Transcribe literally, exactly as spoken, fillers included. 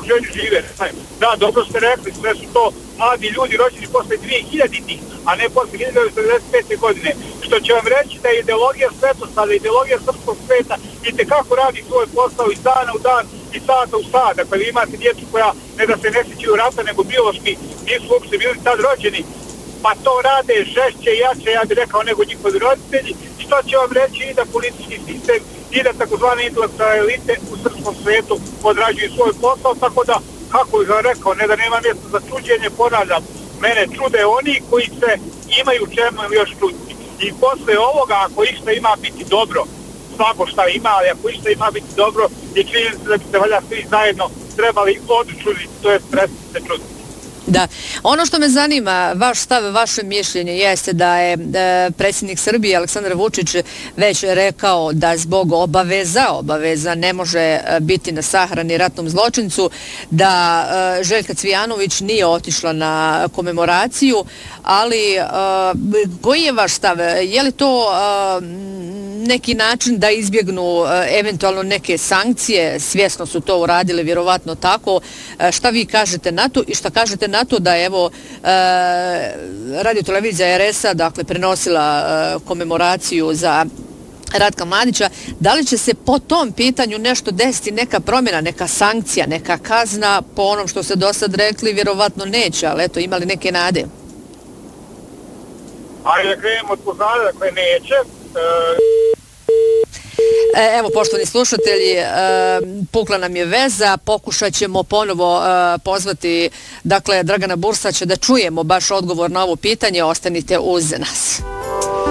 okruženju žive. Da, dobro ste rekli, sve su to mladi ljudi rođeni posle dvije hiljaditih, a ne posle hiljadu devetsto devedeset pete. godine. Što će vam reći da je ideologija svetostada, ideologija srpskog sveta i tekako radi svoj posao iz dana u dan i sata u sat. Dakle, vi imate djecu koja ne da se ne sjećaju rata, nego biološki nisu uopšte bili tad rođeni, pa to rade žešće i jače, ja bih rekao, nego njihovi roditelji. Što će vam reći i da politički sistem i da takozvane intelektualne elite u srpskom svetu odrađuju svoj posao, tako da, kako bih vam rekao, ne da nema mjesta za čuđenje, ponavljam, mene čude oni koji se imaju čemu još čuditi. I posle ovoga, ako išta ima biti dobro, svako šta ima, ali ako išta ima biti dobro, je činjenica da bi se valja svi zajedno trebali odčuditi, to je prestati se čuditi. Da, ono što me zanima, vaš stav, vaše mišljenje jeste da je e, predsjednik Srbije Aleksandar Vučić već rekao da zbog obaveza, obaveza ne može biti na sahrani ratnom zločincu, da e, Željka Cvijanović nije otišla na komemoraciju, ali e, koji je vaš stav? Je li to e, neki način da izbjegnu e, eventualno neke sankcije? Svjesno su to uradili, vjerovatno tako. E, šta vi kažete na to i šta kažete na to da je evo e, radio televizija R S A dakle prenosila e, komemoraciju za Ratka Mladića, da li će se po tom pitanju nešto desiti, neka promjena, neka sankcija, neka kazna? Po onom što ste do sad rekli, vjerovatno neće, ali eto, imali neke nade? Ajde da krenemo od poznade, dakle neće. E, Evo, poštovani slušatelji, e, pukla nam je veza, pokušat ćemo ponovo e, pozvati dakle, Dragana Bursaća da čujemo baš odgovor na ovo pitanje, ostanite uz nas.